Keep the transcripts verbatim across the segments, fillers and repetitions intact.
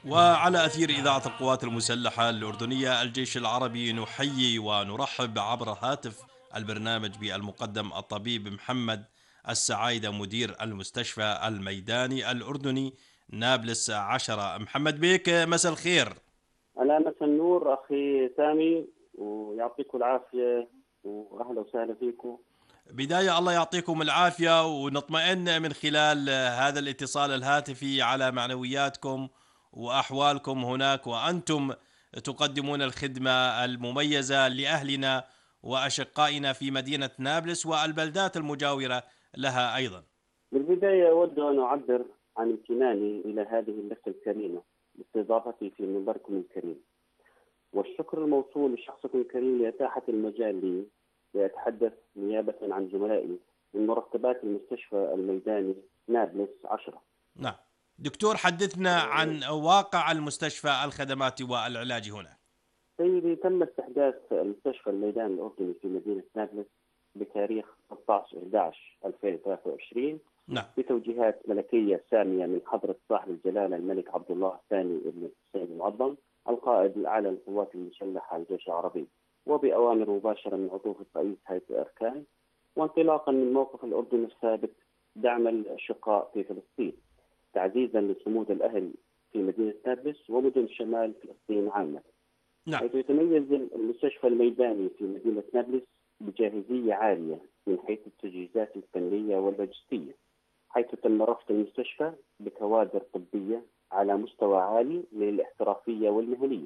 وعلى أثير إذاعة القوات المسلحة الأردنية الجيش العربي، نحيي ونرحب عبر هاتف البرنامج بالمقدم الطبيب محمد السعايدة، مدير المستشفى الميداني الأردني نابلس عشرة. محمد بيك، مساء الخير. على مساء النور أخي سامي، ويعطيكم العافية وأهلا وسهلا فيكم. بداية الله يعطيكم العافية، ونطمئن من خلال هذا الاتصال الهاتفي على معنوياتكم وأحوالكم هناك، وأنتم تقدمون الخدمة المميزة لأهلنا وأشقائنا في مدينة نابلس والبلدات المجاورة لها أيضا. بالبداية أود أن أعبر عن امتناني إلى هذه اللفة الكريمة لاستضافتي في منبركم الكريم، والشكر الموصول لشخصكم الكريم لإتاحة المجال لي لأتحدث نيابة عن زملائي من مرتبات المستشفى الميداني نابلس عشرة. نعم دكتور، حدثنا عن واقع المستشفى، الخدمات والعلاج هنا. سيدي، تم استحداث المستشفى الميداني الأردني في مدينة نابلس بتاريخ ستة عشر أحد عشر ألفين وثلاثة وعشرين نعم. بتوجيهات ملكية سامية من حضرة صاحب الجلالة الملك عبد الله الثاني بن حسين المعظم، القائد الأعلى للقوات المسلحة الجيش العربي، وبأوامر مباشرة من عطوفة رئيس هيئة الأركان، وانطلاقا من موقف الأردن الثابت دعم الأشقاء في فلسطين، تعزيزا لصمود الأهل في مدينة نابلس ومدن شمال فلسطين عامة. نعم. حيث يتميز المستشفى الميداني في مدينة نابلس بجاهزية عالية من حيث التجهيزات الفنية واللوجستية، حيث تم رفض المستشفى بكوادر طبية على مستوى عالي من الاحترافية والمهنية.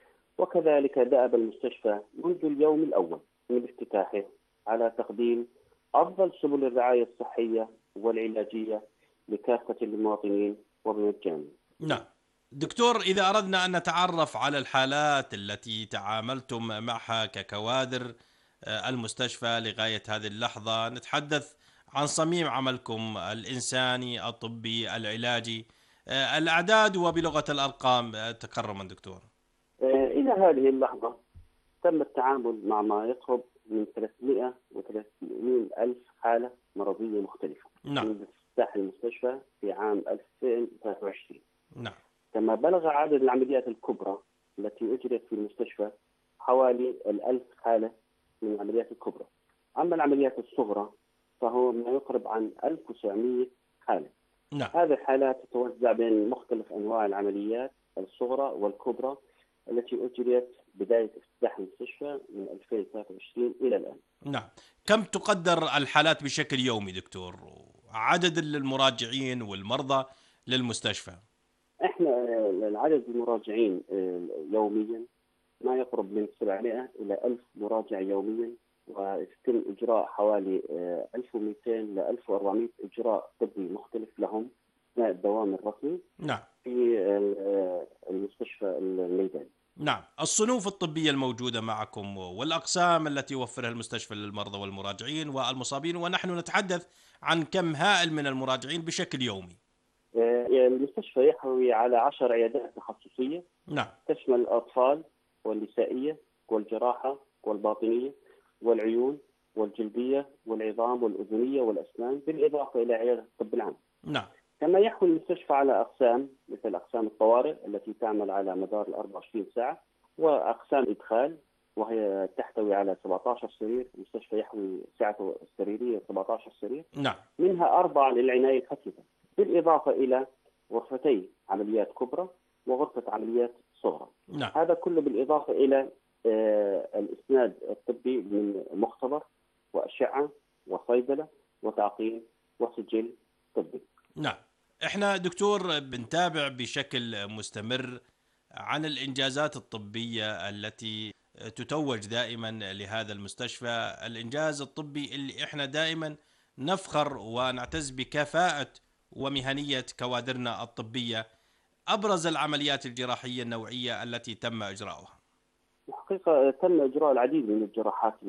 وكذلك دأب المستشفى منذ اليوم الأول من افتتاحه على تقديم أفضل سبل الرعاية الصحية والعلاجية لكافة المواطنين وبمجان. نعم دكتور، إذا أردنا أن نتعرف على الحالات التي تعاملتم معها ككوادر المستشفى لغاية هذه اللحظة، نتحدث عن صميم عملكم الإنساني الطبي العلاجي، الأعداد وبلغة الأرقام تكرما دكتور. إلى هذه اللحظة تم التعامل مع ما يقرب من ثلاثمئة وثلاثين ألف حالة مرضية مختلفة نعم. منذ افتتاح المستشفى في عام ألفين وثلاثة وعشرين. نعم. كما بلغ عدد العمليات الكبرى التي أجريت في المستشفى حوالي الألف حالة من العمليات الكبرى. أما العمليات الصغرى فهو ما يقرب عن ألف وتسعمئة حالة. نعم. هذه الحالات تتوزع بين مختلف أنواع العمليات الصغرى والكبرى التي أجريت بداية افتتاح المستشفى من ألفين وثلاثة وعشرين إلى الآن. نعم. كم تقدر الحالات بشكل يومي دكتور؟ عدد المراجعين والمرضى للمستشفى؟ احنا عدد المراجعين يوميا ما يقرب من سبعمئة إلى ألف مراجع يوميا، ويتم إجراء حوالي ألف ومئتين إلى ألف وأربعمئة إجراء طبي مختلف لهم أثناء الدوام الرسمي نعم. في المستشفى الميداني. نعم. الصنوف الطبية الموجودة معكم والأقسام التي يوفرها المستشفى للمرضى والمراجعين والمصابين، ونحن نتحدث عن كم هائل من المراجعين بشكل يومي. المستشفى يحوي على عشر عيادات تخصصية. نعم. تشمل الأطفال والنسائية والجراحة والباطنية والعيون والجلدية والعظام والأذنية والأسنان، بالإضافة إلى عيادة الطب العام. نعم. كما يحوي المستشفى على أقسام مثل أقسام الطوارئ التي تعمل على مدار ال أربعة وعشرين ساعة، وأقسام إدخال وهي تحتوي على سبعة عشر سرير. المستشفى يحوي سعته السريرية سبعة عشر سرير، نعم. منها أربعة للعناية الخفيفة، بالإضافة إلى غرفتي عمليات كبرى وغرفة عمليات صغرى. نعم. هذا كله بالإضافة إلى آه الإسناد الطبي من مختبر وأشعة وصيدلة وتعقيم وسجل طبي. نعم. احنا دكتور بنتابع بشكل مستمر عن الإنجازات الطبية التي تتوج دائما لهذا المستشفى، الإنجاز الطبي اللي احنا دائما نفخر ونعتز بكفاءة ومهنية كوادرنا الطبية. أبرز العمليات الجراحية النوعية التي تم إجراؤها؟ الحقيقة تم إجراء العديد من الجراحات